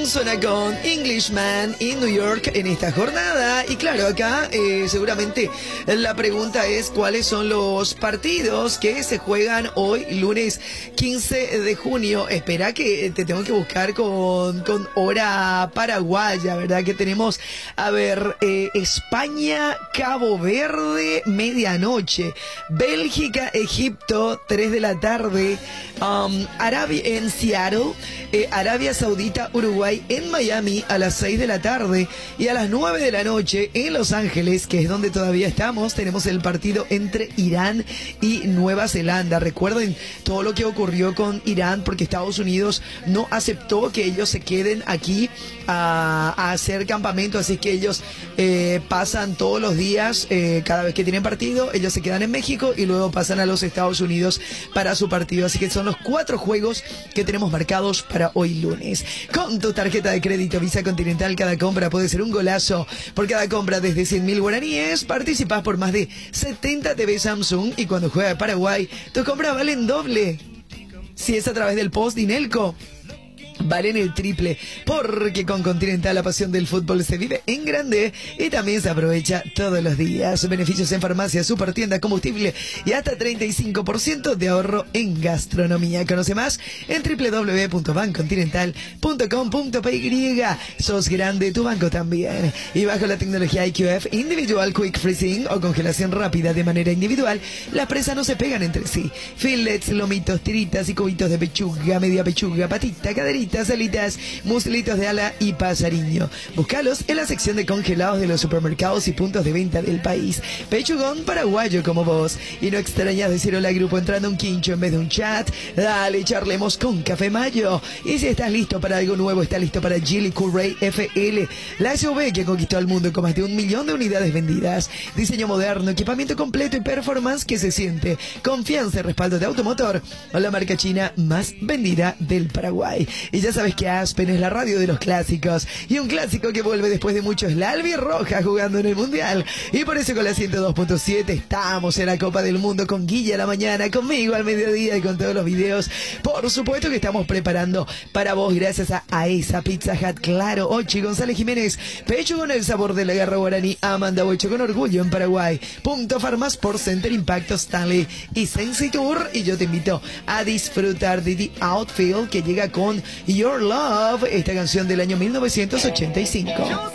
King suena con Englishman in New York en esta jornada. Y claro, acá seguramente la pregunta es cuáles son los partidos que se juegan hoy, lunes 15 de junio. Espera que te tengo que buscar con hora paraguaya, ¿verdad? Que tenemos, a ver, España, Cabo Verde, medianoche. Bélgica, Egipto, 3 de la tarde. Arabia en Seattle, Arabia Saudita, Uruguay en Miami a las 6 de la tarde y a las 9 de la noche en Los Ángeles, que es donde todavía estamos, tenemos el partido entre Irán y Nueva Zelanda. Recuerden todo lo que ocurrió con Irán porque Estados Unidos no aceptó que ellos se queden aquí a hacer campamento, así que ellos pasan todos los días, cada vez que tienen partido, ellos se quedan en México y luego pasan a los Estados Unidos para su partido. Así que son los 4 juegos que tenemos marcados para hoy lunes. Con tu tarjeta de crédito Visa Continental, cada compra puede ser un golazo. Por cada compra desde 100.000 guaraníes, participás por más de 70 TV Samsung y cuando juega Paraguay, tus compras valen doble. Si es a través del post Dinelco, valen el triple, porque con Continental la pasión del fútbol se vive en grande y también se aprovecha todos los días. Beneficios en farmacia, supertienda, combustible y hasta 35% de ahorro en gastronomía. Conoce más en www.bancontinental.com.py. Sos grande, tu banco también. Y bajo la tecnología IQF Individual Quick Freezing o congelación rápida de manera individual, las presas no se pegan entre sí. Fillets, lomitos, tiritas y cubitos de pechuga, media pechuga, patita, caderita, alitas, muslitos de ala y pasariño. Búscalos en la sección de congelados de los supermercados y puntos de venta del país. Pechugón paraguayo como vos. Y no extrañas decir hola grupo entrando un quincho en vez de un chat. Dale, charlemos con Café Mayo. Y si estás listo para algo nuevo, está listo para Geely Courray FL, la SUV que conquistó al mundo con más de 1 millón de unidades vendidas. Diseño moderno, equipamiento completo y performance que se siente. Confianza y respaldo de Automotor, o la marca china más vendida del Paraguay. Y ya sabes que Aspen es la radio de los clásicos. Y un clásico que vuelve después de mucho es la albirroja jugando en el Mundial. Y por eso con la 102.7 estamos en la Copa del Mundo con Guille a la mañana, conmigo al mediodía y con todos los videos. Por supuesto que estamos preparando para vos gracias a esa Pizza Hut. Claro, Ochi González Jiménez, Pecho con el sabor de la guerra guaraní, Amanda Bocho con orgullo en Paraguay. Punto Farma Sport Center, Impacto Stanley y Sensi Tour. Y yo te invito a disfrutar de The Outfield, que llega con Your Love, esta canción del año 1985.